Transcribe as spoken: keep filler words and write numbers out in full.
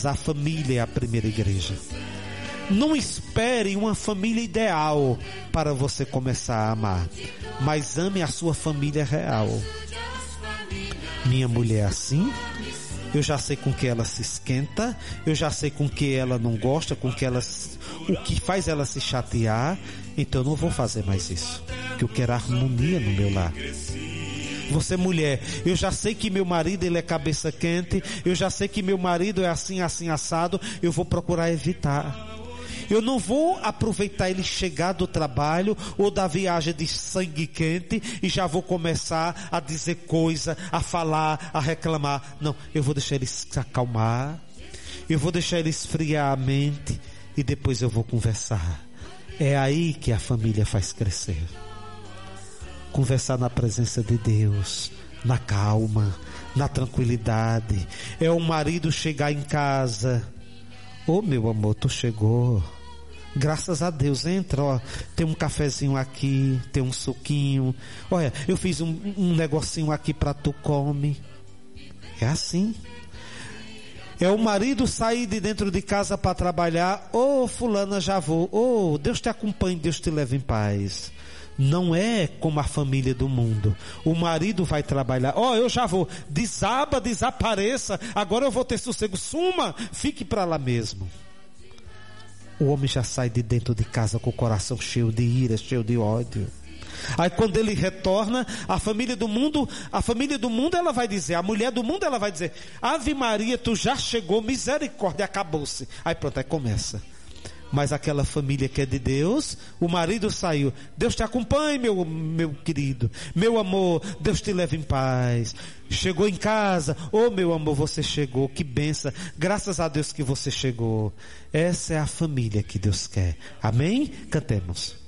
casa, a família é a primeira igreja. Não espere uma família ideal para você começar a amar, mas ame a sua família real. Minha mulher é assim, eu já sei com que ela se esquenta, eu já sei com que ela não gosta, com que ela, o que faz ela se chatear, então eu não vou fazer mais isso, porque eu quero harmonia no meu lar. Você mulher, eu já sei que meu marido ele é cabeça quente, eu já sei que meu marido é assim, assim, assado, eu vou procurar evitar. Eu não vou aproveitar ele chegar do trabalho ou da viagem de sangue quente e já vou começar a dizer coisa, a falar, a reclamar. Não, eu vou deixar ele se acalmar, eu vou deixar ele esfriar a mente e depois eu vou conversar. É aí que a família faz crescer. Conversar na presença de Deus, na calma, na tranquilidade. É o marido chegar em casa: ô meu amor, tu chegou, graças a Deus, entra, ó, tem um cafezinho aqui, tem um suquinho, olha, eu fiz um, um negocinho aqui pra tu come. É assim. É o marido sair de dentro de casa para trabalhar: ô fulana, já vou, ô Deus te acompanhe, Deus te leve em paz. Não é como a família do mundo. O marido vai trabalhar: ó, oh, eu já vou, desaba, desapareça, agora eu vou ter sossego, suma, fique para lá mesmo. O homem já sai de dentro de casa com o coração cheio de ira, cheio de ódio. Aí quando ele retorna, a família do mundo, a família do mundo ela vai dizer, a mulher do mundo ela vai dizer: Ave Maria, tu já chegou, misericórdia, acabou-se. Aí pronto, aí começa. Mas aquela família que é de Deus, o marido saiu: Deus te acompanhe, meu, meu querido, meu amor, Deus te leve em paz. Chegou em casa: ô meu amor, você chegou, que benção, graças a Deus que você chegou. Essa é a família que Deus quer. Amém? Cantemos.